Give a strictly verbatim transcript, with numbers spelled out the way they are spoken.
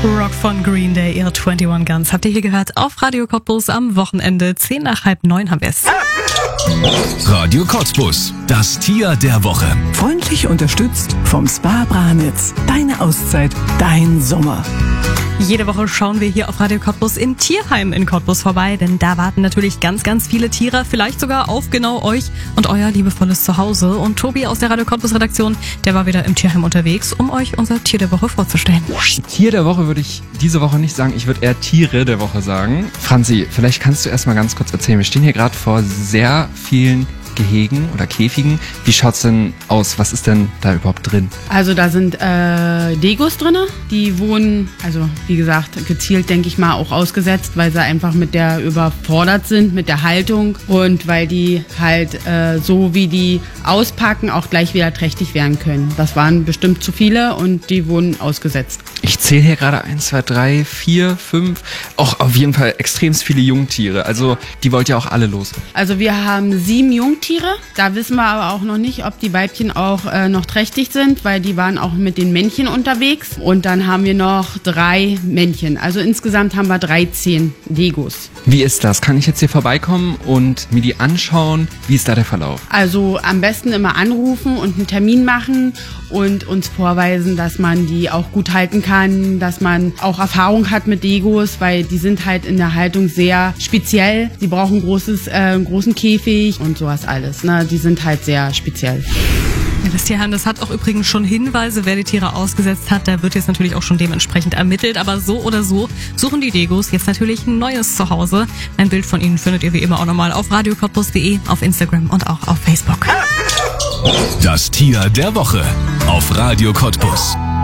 Rock von Green Day, ihre einundzwanzig Guns habt ihr hier gehört auf Radio Cottbus am Wochenende. Zehn nach halb neun haben wir es. Radio Cottbus, das Tier der Woche. Freundlich unterstützt vom Spa Branitz. Deine Auszeit, dein Sommer. Jede Woche schauen wir hier auf Radio Cottbus im Tierheim in Cottbus vorbei, denn da warten natürlich ganz, ganz viele Tiere, vielleicht sogar auf genau euch und euer liebevolles Zuhause. Und Tobi aus der Radio Cottbus Redaktion, der war wieder im Tierheim unterwegs, um euch unser Tier der Woche vorzustellen. Tier der Woche würde ich diese Woche nicht sagen, ich würde eher Tiere der Woche sagen. Franzi, vielleicht kannst du erst mal ganz kurz erzählen, wir stehen hier gerade vor sehr vielen Gehegen oder Käfigen. Wie schaut's denn aus? Was ist denn da überhaupt drin? Also da sind äh, Degos drin, die wohnen, also wie gesagt, gezielt denke ich mal auch ausgesetzt, weil sie einfach mit der überfordert sind, mit der Haltung und weil die halt äh, so wie die auspacken auch gleich wieder trächtig werden können. Das waren bestimmt zu viele und die wurden ausgesetzt. Ich zähle hier gerade eins, zwei, drei, vier, fünf, auch auf jeden Fall extremst viele Jungtiere. Also die wollt ihr auch alle los. Also wir haben sieben Jungtiere. Da wissen wir aber auch noch nicht, ob die Weibchen auch äh, noch trächtig sind, weil die waren auch mit den Männchen unterwegs. Und dann haben wir noch drei Männchen. Also insgesamt haben wir dreizehn Degos. Wie ist das? Kann ich jetzt hier vorbeikommen und mir die anschauen? Wie ist da der Verlauf? Also am besten immer anrufen und einen Termin machen und uns vorweisen, dass man die auch gut halten kann, dass man auch Erfahrung hat mit Degos, weil die sind halt in der Haltung sehr speziell. Sie brauchen großes, äh, einen großen Käfig und sowas alles. Ne? Die sind halt sehr speziell. Ja, das Tierheim, das hat auch übrigens schon Hinweise, wer die Tiere ausgesetzt hat. Da wird jetzt natürlich auch schon dementsprechend ermittelt. Aber so oder so suchen die Degos jetzt natürlich ein neues Zuhause. Ein Bild von ihnen findet ihr wie immer auch nochmal auf radio cottbus punkt de, auf Instagram und auch auf Facebook. Das Tier der Woche auf Radio Cottbus.